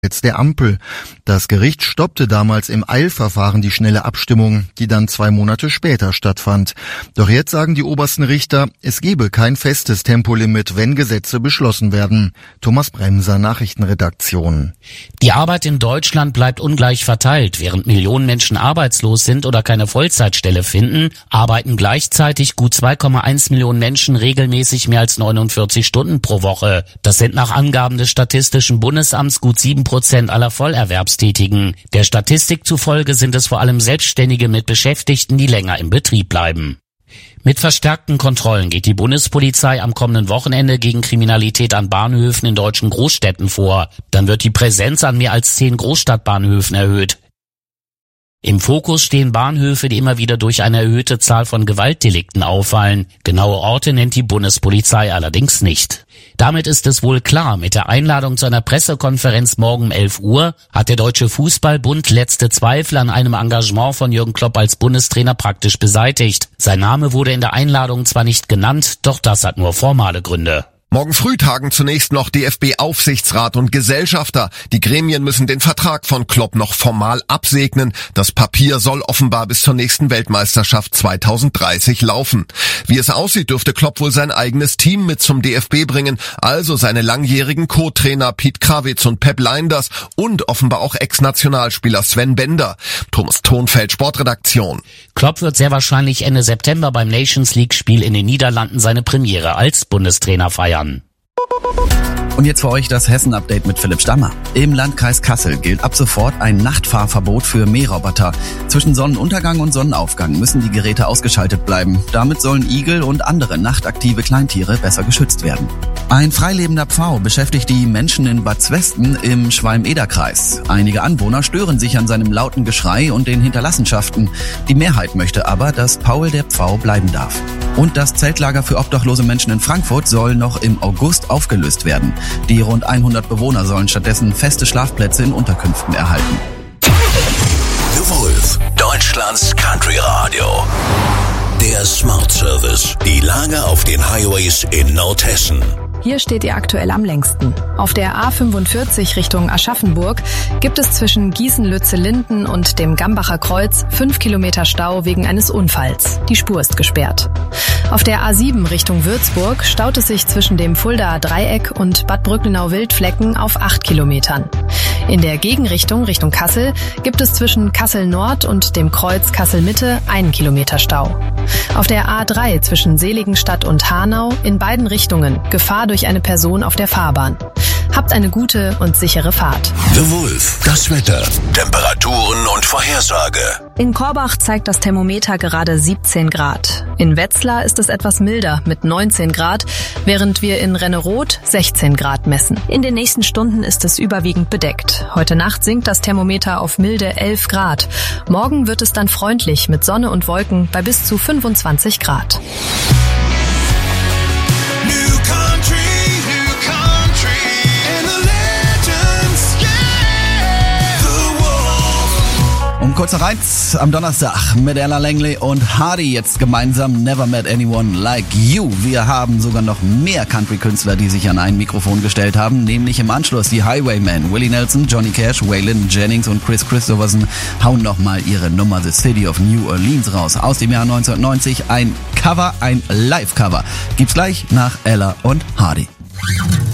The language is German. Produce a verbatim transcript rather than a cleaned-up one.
Jetzt der Ampel. Das Gericht stoppte damals im Eilverfahren die schnelle Abstimmung, die dann zwei Monate später stattfand. Doch jetzt sagen die obersten Richter, es gebe kein festes Tempolimit, wenn Gesetze beschlossen werden. Thomas Bremser, Nachrichtenredaktion. Die Arbeit in Deutschland bleibt ungleich verteilt. Während Millionen Menschen arbeitslos sind oder keine Vollzeitstelle finden, arbeiten gleichzeitig gut zwei Komma eins Millionen Menschen regelmäßig mehr als neunundvierzig Stunden pro Woche. Das sind nach Angaben des Statistischen Bundesamts gut sieben Prozent aller Vollerwerbstätigen. Der Statistik zufolge sind es vor allem Selbstständige mit Beschäftigten, die länger im Betrieb bleiben. Mit verstärkten Kontrollen geht die Bundespolizei am kommenden Wochenende gegen Kriminalität an Bahnhöfen in deutschen Großstädten vor. Dann wird die Präsenz an mehr als zehn Großstadtbahnhöfen erhöht. Im Fokus stehen Bahnhöfe, die immer wieder durch eine erhöhte Zahl von Gewaltdelikten auffallen. Genaue Orte nennt die Bundespolizei allerdings nicht. Damit ist es wohl klar, mit der Einladung zu einer Pressekonferenz morgen um elf Uhr hat der Deutsche Fußballbund letzte Zweifel an einem Engagement von Jürgen Klopp als Bundestrainer praktisch beseitigt. Sein Name wurde in der Einladung zwar nicht genannt, doch das hat nur formale Gründe. Morgen früh tagen zunächst noch D F B-Aufsichtsrat und Gesellschafter. Die Gremien müssen den Vertrag von Klopp noch formal absegnen. Das Papier soll offenbar bis zur nächsten Weltmeisterschaft zweitausenddreißig laufen. Wie es aussieht, dürfte Klopp wohl sein eigenes Team mit zum D F B bringen, also seine langjährigen Co-Trainer Piet Krawitz und Pep Lijnders und offenbar auch Ex-Nationalspieler Sven Bender. Thomas Thonfeld, Sportredaktion. Klopp wird sehr wahrscheinlich Ende September beim Nations League-Spiel in den Niederlanden seine Premiere als Bundestrainer feiern. Und jetzt für euch das Hessen-Update mit Philipp Stammer. Im Landkreis Kassel gilt ab sofort ein Nachtfahrverbot für Mähroboter. Zwischen Sonnenuntergang und Sonnenaufgang müssen die Geräte ausgeschaltet bleiben. Damit sollen Igel und andere nachtaktive Kleintiere besser geschützt werden. Ein freilebender Pfau beschäftigt die Menschen in Bad Zwesten im Schwalm-Eder-Kreis. Einige Anwohner stören sich an seinem lauten Geschrei und den Hinterlassenschaften. Die Mehrheit möchte aber, dass Paul der Pfau bleiben darf. Und das Zeltlager für obdachlose Menschen in Frankfurt soll noch im August aufgelöst werden. Die rund hundert Bewohner sollen stattdessen feste Schlafplätze in Unterkünften erhalten. The Wolf, Deutschlands Country Radio. Der Smart Service. Die Lage auf den Highways in Nordhessen. Hier steht ihr aktuell am längsten. Auf der A fünfundvierzig Richtung Aschaffenburg gibt es zwischen Gießen-Lütze-Linden und dem Gambacher Kreuz fünf Kilometer Stau wegen eines Unfalls. Die Spur ist gesperrt. Auf der A sieben Richtung Würzburg staut es sich zwischen dem Fuldaer Dreieck und Bad Brückenau-Wildflecken auf acht Kilometern. In der Gegenrichtung Richtung Kassel gibt es zwischen Kassel Nord und dem Kreuz Kassel Mitte einen Kilometer Stau. Auf der A drei zwischen Seligenstadt und Hanau in beiden Richtungen Gefahr durch eine Person auf der Fahrbahn. Habt eine gute und sichere Fahrt. The Wolf, das Wetter, Temperaturen und Vorhersage. In Korbach zeigt das Thermometer gerade siebzehn Grad. In Wetzlar ist es etwas milder mit neunzehn Grad, während wir in Renneroth sechzehn Grad messen. In den nächsten Stunden ist es überwiegend bedeckt. Heute Nacht sinkt das Thermometer auf milde elf Grad. Morgen wird es dann freundlich mit Sonne und Wolken bei bis zu fünfundzwanzig Grad. Und kurz noch eins am Donnerstag mit Ella Langley und Hardy jetzt gemeinsam Never Met Anyone Like You. Wir haben sogar noch mehr Country-Künstler, die sich an ein Mikrofon gestellt haben, nämlich im Anschluss die Highwaymen. Willie Nelson, Johnny Cash, Waylon Jennings und Chris Christopherson hauen nochmal ihre Nummer The City of New Orleans raus. Aus dem Jahr neunzehnhundertneunzig ein Cover, ein Live-Cover. Gibt's gleich nach Ella und Hardy.